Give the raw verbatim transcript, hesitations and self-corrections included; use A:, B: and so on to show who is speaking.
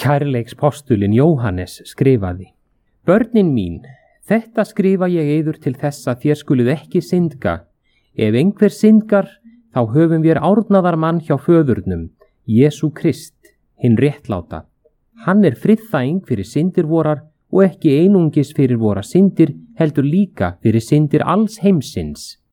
A: Kærleikspostulinn Jóhannes skrifaði: Börnin mín, þetta skrifa ég yður til þess að þér skuluð ekki syndga. Ef einhver syndgar, þá höfum við árnaðar mann hjá föðurnum, Jesú Krist, hinn réttláta. Hann er friðþæging fyrir syndir vorar og ekki einungis fyrir vora syndir, heldur líka fyrir syndir alls heimsins.